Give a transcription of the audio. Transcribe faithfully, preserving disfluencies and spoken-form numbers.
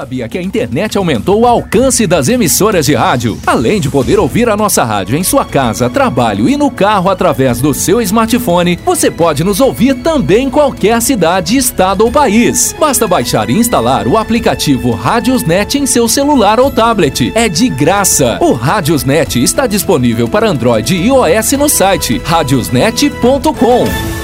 Sabia que a internet aumentou o alcance das emissoras de rádio? Além de poder ouvir a nossa rádio em sua casa, trabalho e no carro através do seu smartphone, você pode nos ouvir também em qualquer cidade, estado ou país. Basta baixar e instalar o aplicativo Radiosnet em seu celular ou tablet. É de graça. O Radiosnet está disponível para Android e iOS no site radiosnet ponto com.